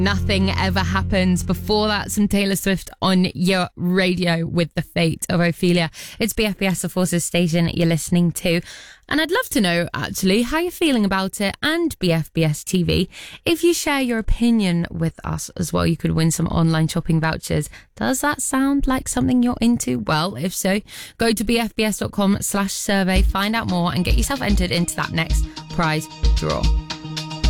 Nothing Ever Happens. Before that, some Taylor Swift on your radio with The Fate of Ophelia. It's BFBS, the Forces station you're listening to. And I'd love to know, actually, how you're feeling about it and BFBS TV. If you share your opinion with us as well, you could win some online shopping vouchers. Does that sound like something you're into? Well, if so, go to bfbs.com/survey, find out more and get yourself entered into that next prize draw.